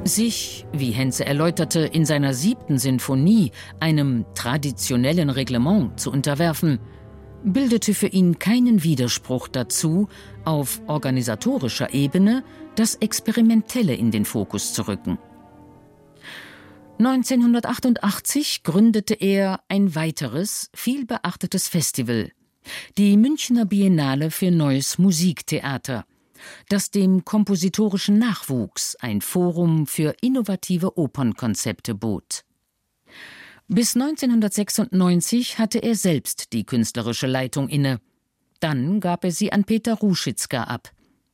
Sich, wie Henze erläuterte, in seiner 7. Sinfonie einem traditionellen Reglement zu unterwerfen, bildete für ihn keinen Widerspruch dazu, auf organisatorischer Ebene das Experimentelle in den Fokus zu rücken. 1988 gründete er ein weiteres, vielbeachtetes Festival, die Münchner Biennale für Neues Musiktheater, das dem kompositorischen Nachwuchs ein Forum für innovative Opernkonzepte bot. Bis 1996 hatte er selbst die künstlerische Leitung inne. Dann gab er sie an Peter Ruschitzka ab.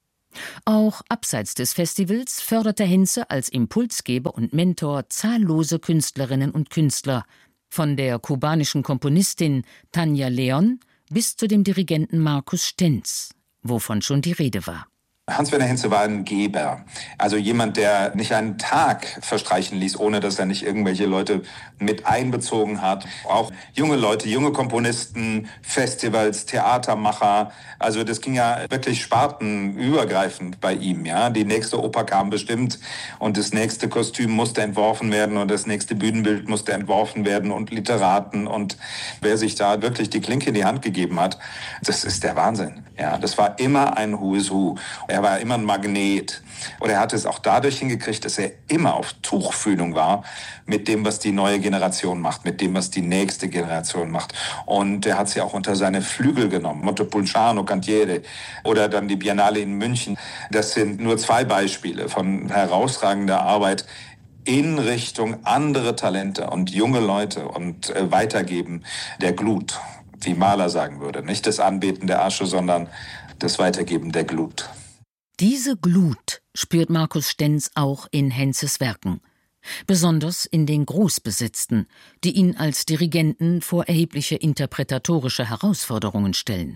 Auch abseits des Festivals förderte Henze als Impulsgeber und Mentor zahllose Künstlerinnen und Künstler, von der kubanischen Komponistin Tanja Leon bis zu dem Dirigenten Markus Stenz, wovon schon die Rede war. Hans-Werner Henze war ein Geber, also jemand, der nicht einen Tag verstreichen ließ, ohne dass er nicht irgendwelche Leute mit einbezogen hat. Auch junge Leute, junge Komponisten, Festivals, Theatermacher, also das ging ja wirklich spartenübergreifend bei ihm. Ja, die nächste Oper kam bestimmt und das nächste Kostüm musste entworfen werden und das nächste Bühnenbild musste entworfen werden und Literaten und wer sich da wirklich die Klinke in die Hand gegeben hat, das ist der Wahnsinn. Ja, das war immer ein Who is Who. Er war immer ein Magnet. Und er hat es auch dadurch hingekriegt, dass er immer auf Tuchfühlung war mit dem, was die neue Generation macht, mit dem, was die nächste Generation macht. Und er hat sie auch unter seine Flügel genommen. Montepulciano, Cantiere oder dann die Biennale in München. Das sind nur 2 Beispiele von herausragender Arbeit in Richtung andere Talente und junge Leute und Weitergeben der Glut, wie Mahler sagen würde. Nicht das Anbeten der Asche, sondern das Weitergeben der Glut. Diese Glut spürt Markus Stenz auch in Henzes Werken, besonders in den Großbesetzten, die ihn als Dirigenten vor erhebliche interpretatorische Herausforderungen stellen.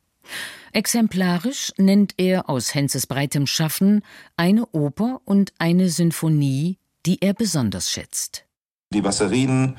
Exemplarisch nennt er aus Henzes breitem Schaffen eine Oper und eine Sinfonie, die er besonders schätzt. Die Basserinen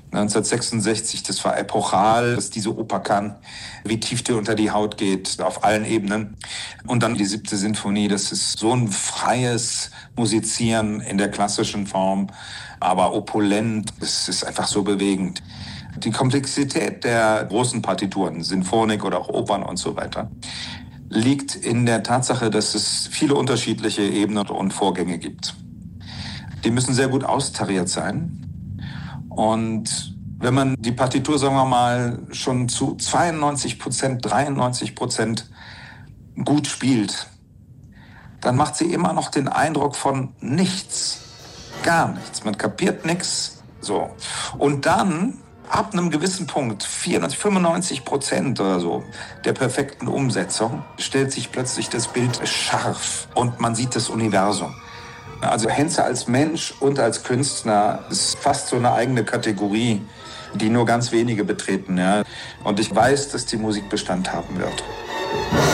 1966, das war epochal, was diese Oper kann, wie tief die unter die Haut geht, auf allen Ebenen. Und dann die 7. Sinfonie, das ist so ein freies Musizieren in der klassischen Form, aber opulent, es ist einfach so bewegend. Die Komplexität der großen Partituren, Sinfonik oder auch Opern und so weiter, liegt in der Tatsache, dass es viele unterschiedliche Ebenen und Vorgänge gibt. Die müssen sehr gut austariert sein. Und wenn man die Partitur, sagen wir mal, schon zu 92%, 93% gut spielt, dann macht sie immer noch den Eindruck von nichts, gar nichts. Man kapiert nichts. So. Und dann, ab einem gewissen Punkt, 94, 95% oder so der perfekten Umsetzung, stellt sich plötzlich das Bild scharf und man sieht das Universum. Also Henze als Mensch und als Künstler ist fast so eine eigene Kategorie, die nur ganz wenige betreten. Ja. Und ich weiß, dass die Musik Bestand haben wird.